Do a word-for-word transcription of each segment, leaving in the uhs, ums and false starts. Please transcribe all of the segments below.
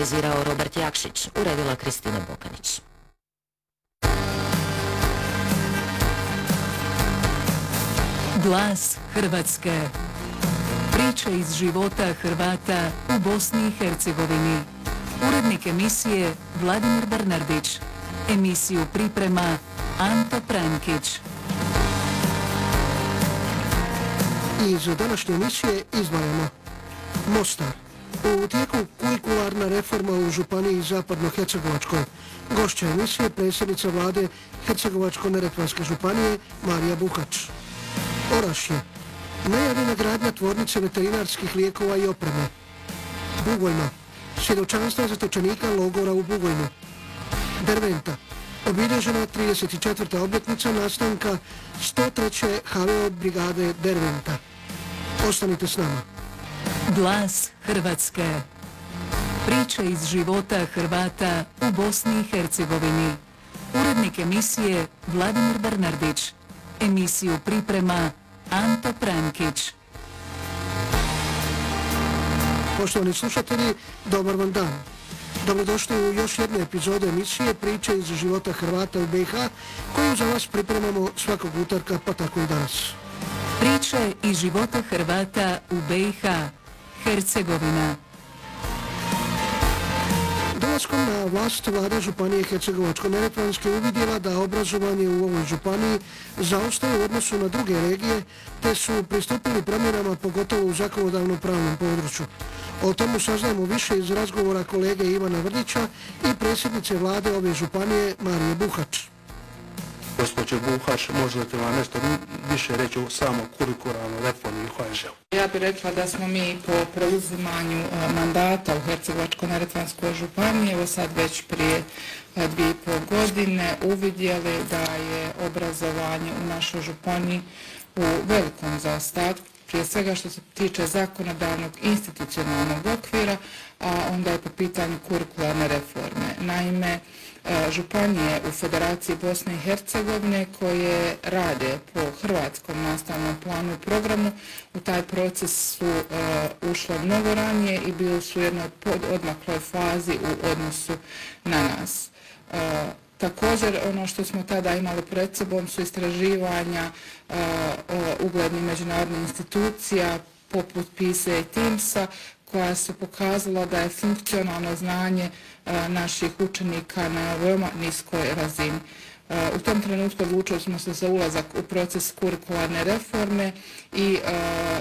realizirao Robert Jakšić, uredila Kristina Bokanić. Glas Hrvatske. Priče iz života Hrvata u Bosni i Hercegovini. Urednik emisije Vladimir Bernardić. Emisiju priprema Anto Prankić. Iz današnje emisije izdvajamo Mostar. U tijeku kurikularna reforma u Županiji Zapadno-Hercegovačkoj. Gošća emisije predsjednica vlade Hercegovačko-neretvanske županije Marija Buhač. Orašje. Najavljena gradnja tvornice veterinarskih lijekova i opreme. Bugojno. Svjedočanstva zatočenika logora u Bugojnu. Derventa. Obilježena trideset četvrta obljetnica nastanka sto treće ha ve o brigade Derventa. Ostanite s nama. Glas Hrvatske. Priče iz života Hrvata u Bosni i Hercegovini. Urednik emisije Vladimir Bernardić. Emisiju priprema Anto Prankić. Poštovani slušatelji, dobar vam dan. Dobrodošli u još jednu epizodu emisije Priče iz života Hrvata u be i ha, koju za vas pripremamo svakog utorka, pa tako i danas. Priče iz života Hrvata u be i ha, Hercegovina. Dolaskom na vlast vlada Županije Hercegovačko-neretvanske uvidjela da obrazovanje u ovoj županiji zaostaje u odnosu na druge regije, te su pristupili promjenama pogotovo u zakonodavnom pravnom području. O tomu saznajemo više iz razgovora kolege Ivana Vrdića i predsjednice vlade ove županije Marije Buhač. Gospođo Buhač, možete vam nešto više reći o samom kurikularnoj reformi u ha en žeu? Ja bih rekla da smo mi po preuzimanju mandata u Hercegovačko-neretvanskoj županiji, evo sad već prije dvije i pol godine, uvidjeli da je obrazovanje u našoj županiji u velikom zaostatku, prije svega što se tiče zakonodavnog institucionalnog okvira, a onda je po pitanju kurikularne reforme. Naime, županije u Federaciji Bosne i Hercegovine koje rade po hrvatskom nastavnom planu i programu u taj proces su uh, ušle mnogo ranije i bili su u jednoj odmakloj fazi u odnosu na nas. Uh, Također, ono što smo tada imali pred sobom su istraživanja uh, uglednih međunarodnih institucija poput pisa i timsa, koja su pokazala da je funkcionalno znanje a, naših učenika na veoma niskoj razini. A, u tom trenutku odlučili smo se za ulazak u proces kurikularne reforme i a,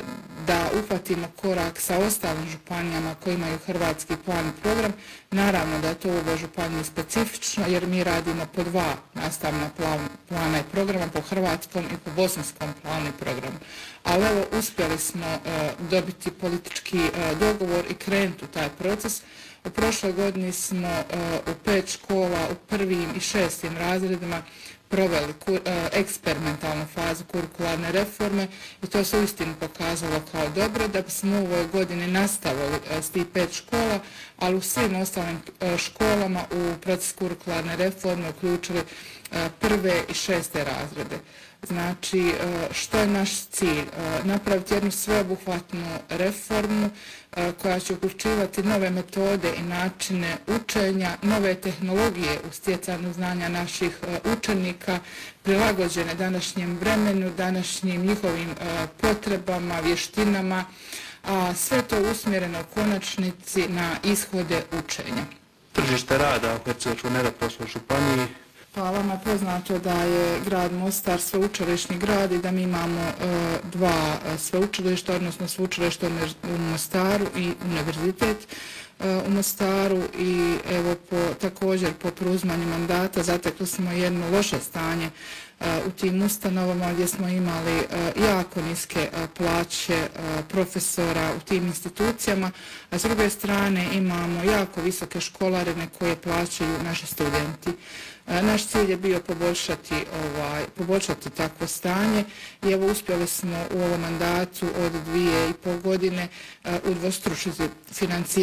da uhvatimo korak sa ostalim županijama koji imaju hrvatski plan i program. Naravno da je to u ovoj županiji specifično jer mi radimo po dva nastavna plan, plana i programa, po hrvatskom i po bosanskom planu i programu. Ali evo, uspjeli smo uh, dobiti politički uh, dogovor i krenuti u taj proces. U prošloj godini smo uh, u pet škola u prvim i šestim razredima proveli kur, uh, eksperimentalnu fazu kurikularne reforme i to se uistinu pokazalo kao dobro da bismo u ovoj godini nastavili uh, s tih pet škola, ali u svim ostalim uh, školama u proces kurikularne reforme uključili uh, prve i šeste razrede. Znači, što je naš cilj? Napraviti jednu sveobuhvatnu reformu koja će uključivati nove metode i načine učenja, nove tehnologije u stjecanju znanja naših učenika, prilagođene današnjem vremenu, današnjim njihovim potrebama, vještinama, a sve to usmjereno u konačnici na ishode učenja. Tržište rada u Hercegovačko-neretvanskoj županiji. Pa vama je poznato da je grad Mostar sveučilišni grad i da mi imamo e, dva sveučilišta, odnosno sveučilište u Mostaru i univerzitet e, u Mostaru i evo po, također po preuzmanju mandata zatekli smo jedno loše stanje e, u tim ustanovama gdje smo imali e, jako niske e, plaće e, profesora u tim institucijama, a s druge strane imamo jako visoke školarine koje plaćaju naši studenti. Naš cilj je bio poboljšati, ovaj, poboljšati takvo stanje i evo uspjeli smo u ovom mandatu od dvije i pol godine uh, udvostručiti financiranje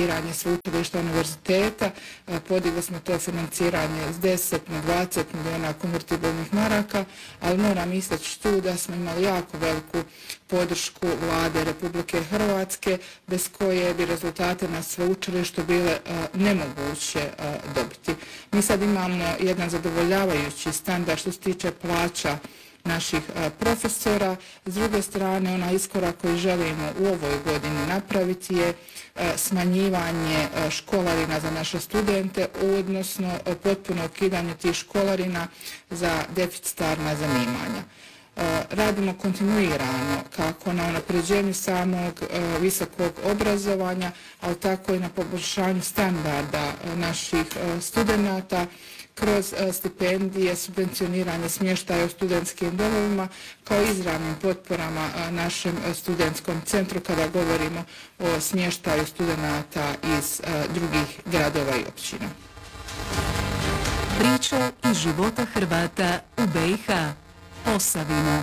sveučilišta univerziteta. Podigli smo to financiranje s deset na dvadeset milijuna konvertibilnih maraka, ali moram istaći tu da smo imali jako veliku podršku Vlade Republike Hrvatske, bez koje bi rezultate na sveučilištu bile nemoguće dobiti. Mi sad imamo jedan zadovoljavajući standard što se tiče plaća naših profesora. S druge strane, onaj iskorak koji želimo u ovoj godini napraviti je smanjivanje školarina za naše studente, odnosno potpuno ukidanje tih školarina za deficitarna zanimanja. Radimo kontinuirano kako na unapređenju samog visokog obrazovanja, ali tako i na poboljšanju standarda naših studenata kroz stipendije, subvencioniranje smještaja u studentskim domovima, kao izravnim potporama našem studentskom centru kada govorimo o smještaju studenata iz drugih gradova i općina. Priče iz života Hrvata u B i H. Posavina.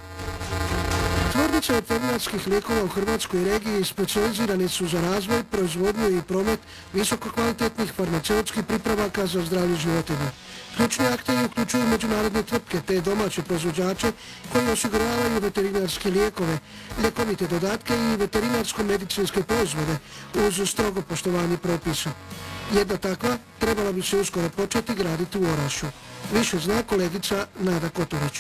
Tvornice veterinarskih lijekova u Hrvatskoj regiji specijalizirane su za razvoj, proizvodnju i promet visokokvalitetnih farmaceutskih pripravaka za zdravlje životinja. Ključni akteri uključuju međunarodne tvrtke te domaće proizvođače koji osiguravaju veterinarske lijekove, ljekovite dodatke i veterinarsko-medicinske proizvode uz strogo poštovanje propisa. Jedna takva trebala bi se uskoro početi graditi u Orašju. Više zna kolegica Nada Koturić.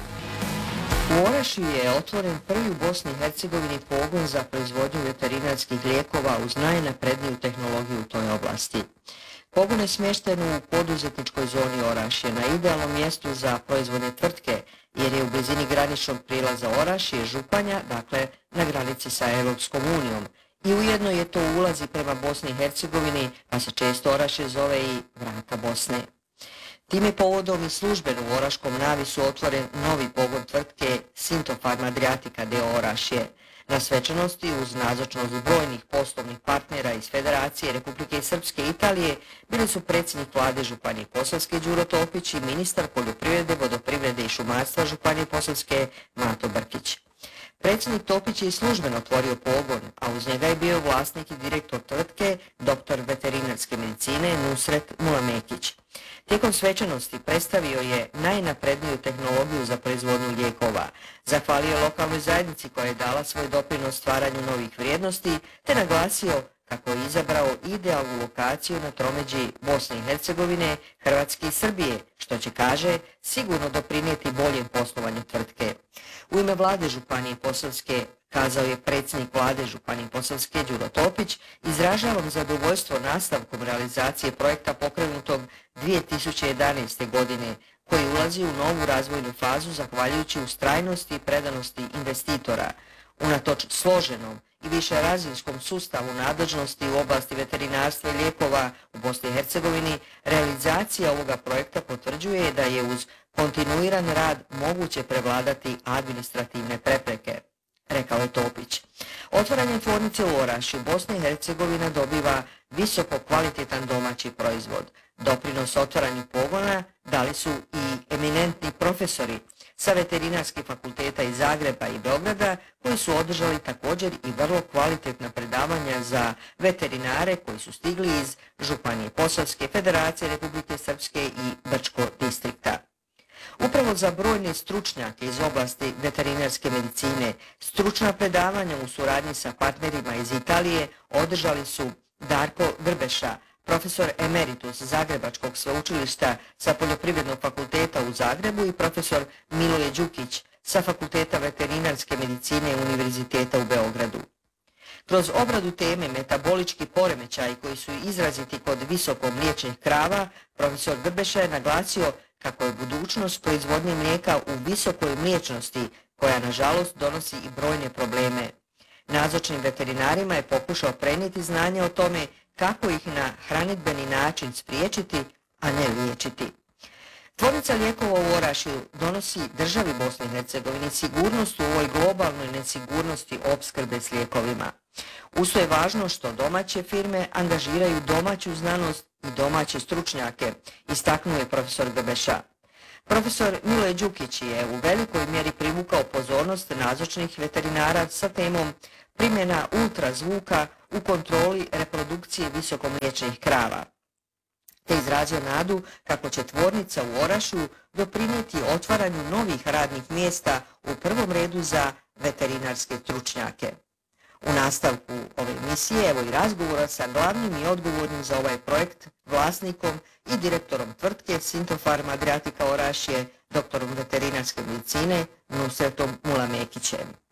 U Orašju je otvoren prvi u Bosni i Hercegovini pogon za proizvodnju veterinarskih lijekova uz najnapredniju tehnologiju u toj oblasti. Pogon je smješten u poduzetničkoj zoni Orašje, na idealnom mjestu za proizvodne tvrtke, jer je u blizini graničnog prilaza Orašje, Županja, dakle na granici sa Europskom unijom. I ujedno je to ulazi prema Bosni i Hercegovini, pa se često Orašje zove i vrata Bosne. Tim je povodom i službeno u Oraškom navisu otvoren novi pogon tvrtke Sintofarm Adriatica d.o.o. Orašje. Na svečanosti uz nazočnost brojnih poslovnih partnera iz Federacije Republike Srpske i Italije bili su predsjednik vlade Županije Posavske Đuro Topić i ministar poljoprivrede, vodoprivrede i šumarstva Županije Posavske Mato Brkić. Predsjednik Topić je i službeno otvorio pogon, a uz njega je bio vlasnik i direktor tvrtke, doktor veterinarske medicine Nusret Mulamekić. Tijekom svečanosti predstavio je najnapredniju tehnologiju za proizvodnju lijekova, zahvalio lokalnoj zajednici koja je dala svoj doprinos stvaranju novih vrijednosti, te naglasio kako je izabrao idealnu lokaciju na tromeđi Bosne i Hercegovine, Hrvatske i Srbije, što će, kaže, sigurno doprinijeti boljem poslovanju tvrtke. U ime vlade Županije Posavske kazao je predsjednik vlade Županije Posavske Đuro Topić, izražavam zadovoljstvo nastavkom realizacije projekta pokrenutog dvije tisuće jedanaeste. godine, koji ulazi u novu razvojnu fazu zahvaljujući ustrajnosti i predanosti investitora. Unatoč složenom i višerazinskom sustavu nadležnosti u oblasti veterinarstva i lijekova u Bosni i Hercegovini, realizacija ovoga projekta potvrđuje da je uz kontinuiran rad moguće prevladati administrativne prepreke, rekao je Topić. Otvaranje tvornice u Orašju Bosna i Hercegovina dobiva visoko kvalitetan domaći proizvod. Doprinos otvaranju pogona dali su i eminentni profesori sa veterinarskih fakulteta iz Zagreba i Beograda, koji su održali također i vrlo kvalitetna predavanja za veterinare koji su stigli iz Županije Posavske, Federacije Republike Srpske i Brčko distrikta. Upravo za brojne stručnjake iz oblasti veterinarske medicine, stručna predavanja u suradnji sa partnerima iz Italije održali su Darko Grbeša, profesor emeritus Zagrebačkog sveučilišta sa Poljoprivrednog fakulteta u Zagrebu i profesor Miloje Đukić sa Fakulteta veterinarske medicine Univerziteta u Beogradu. Kroz obradu teme metabolički poremećaji koji su izraziti kod visoko mliječnih krava, profesor Grbeša je naglasio kako je budućnost proizvodnje mlijeka u visokoj mliječnosti, koja nažalost donosi i brojne probleme. Nazočnim veterinarima je pokušao prenijeti znanje o tome kako ih na hranidbeni način spriječiti, a ne liječiti. Tvornica lijekova u Orašju donosi državi Bosne i Hercegovine sigurnost u ovoj globalnoj nesigurnosti opskrbe s lijekovima. Uz to je važno što domaće firme angažiraju domaću znanost i domaće stručnjake, istaknuo je profesor Grbeša. Profesor Miloje Đukić je u velikoj mjeri privukao pozornost nazočnih veterinara sa temom primjena ultrazvuka u kontroli reprodukcije visokomliječnih krava, te izrazio nadu kako će tvornica u Orašju doprinijeti otvaranju novih radnih mjesta u prvom redu za veterinarske stručnjake. U nastavku ove emisije evo i razgovora sa glavnim i odgovornim za ovaj projekt vlasnikom i direktorom tvrtke Sintofarm Adriatica Orašje, doktorom veterinarske medicine Nusretom Mulamekićem.